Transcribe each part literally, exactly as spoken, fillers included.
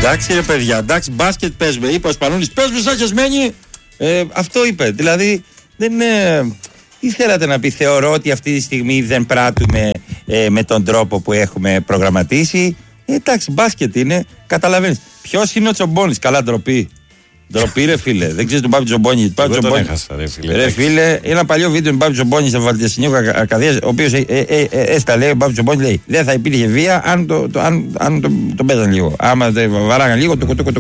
Εντάξει ρε παιδιά, εντάξει, μπάσκετ παίζουμε. Είπε ο Σπανούλης, παίζουμε σαν χεσμένοι. Ε, αυτό είπε. Δηλαδή, δεν είναι. Τι θέλατε να πει, θεωρώ ότι αυτή τη στιγμή δεν πράττουμε ε, με τον τρόπο που έχουμε προγραμματίσει. Ε, εντάξει, μπάσκετ είναι, καταλαβαίνεις. Ποιος είναι ο Τσομπόνης, καλά ντροπή. Ντροπή ρε φίλε, δεν ξέρεις τον Πάπη Τσομπόνη. Εγώ τον έχασα ρε φίλε. Ρε φίλε, ένα παλιό βίντεο με Πάπη Τσομπόνη στα Βαλτιασινίου Αρκαδίας, ο οποίος ε, ε, ε, έσταλε, ο Πάπη Τσομπόνη λέει, δεν θα υπήρχε βία αν το, το, αν, αν το, το παίζαν λίγο. Άμα το βαράγαν λίγο,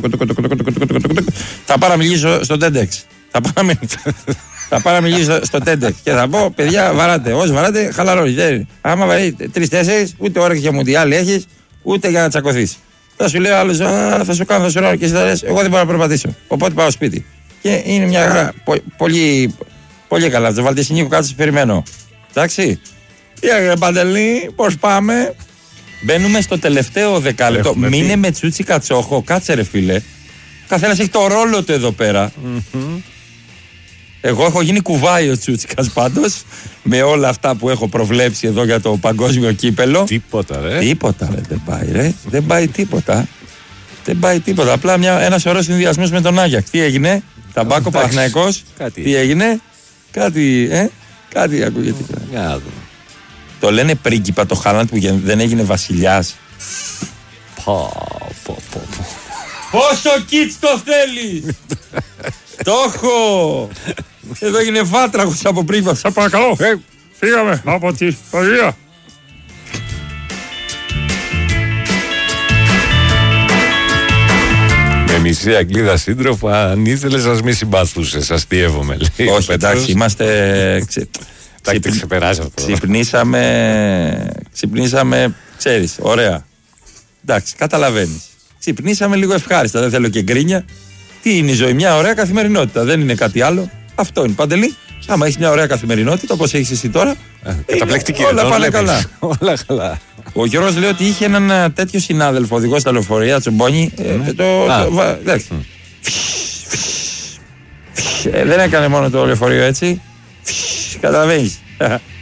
θα πάω να μιλήσω στο TEDx. Θα πάω να μιλήσω. Θα πάω να μιλήσω στο TEDx και θα πω: παιδιά, βαράτε. Όσοι βαράτε, χαλαρώνει. Άμα βαρεί τρεις-τέσσερις, ούτε ώρα για μουντιάλ έχεις, ούτε για να τσακωθείς. Θα σου λέει ο άλλος: θα σου κάνω, θα σου λέω και εσύ θα λες: εγώ δεν μπορώ να περπατήσω. Οπότε πάω σπίτι. Και είναι μια χαρά. Πολύ, πολύ καλά. Το Βαλτιασινίκο κάτω, σε περιμένω. Εντάξει. Τι έγινε, Παντελή, πώς πάμε. Μπαίνουμε στο τελευταίο δεκάλεπτο. Μείνε με τσούτσι κατσόχο. Κάτσε ρε φίλε. Καθένας έχει το ρόλο του εδώ πέρα. Mm-hmm. Εγώ έχω γίνει κουβάι ο Τσούτσικας πάντως, με όλα αυτά που έχω προβλέψει εδώ για το παγκόσμιο κύπελο. Τίποτα ρε. Τίποτα ρε, δεν πάει ρε. Δεν πάει τίποτα. Δεν πάει τίποτα. Απλά μια, ένα σωρό συνδυασμός με τον Άγιαξ. Τι έγινε, Ταμπάκο, Παναθηναϊκός. Τι έγινε, κάτι, ε, κάτι ακούγεται. Yeah. Το λένε πρίγκιπα το Χάλαντ που δεν έγινε βασιλιάς. Πω, πω, πω, πω. Πόσο κιτς το θέλει! Το έχω! Εδώ έγινε βάτραχος από πρίγκιπα. Σας παρακαλώ, ε, φύγαμε από τη παγία. Με μισή Αγγλίδα σύντροφο, αν ήθελε σας μη συμπαθούσες, αστείευομαι. Όχι, εντάξει, είμαστε... Ξε... Τα ξεπεράσει αυτό. Ξυπνήσαμε, ξυπνήσαμε, ξέρεις, ωραία. Εντάξει, καταλαβαίνεις. Ξυπνήσαμε λίγο ευχάριστα, δεν θέλω και γκρίνια. Τι είναι η ζωή, μια ωραία καθημερινότητα, δεν είναι κάτι άλλο. Αυτό είναι, Παντελή. Άμα έχεις μια ωραία καθημερινότητα, όπως έχεις εσύ τώρα, καταπληκτική, όλα πάνε βλέπεις. Καλά. Όλα καλά. Ο Γιώργος λέει ότι είχε έναν τέτοιο συνάδελφο οδηγό στα λεωφορεία, Τσομπόνι. Mm. Ε, το, το, το, εντάξει. Mm. Ε, δεν έκανε μόνο το λεωφορείο έτσι. Καταλαβαίνεις.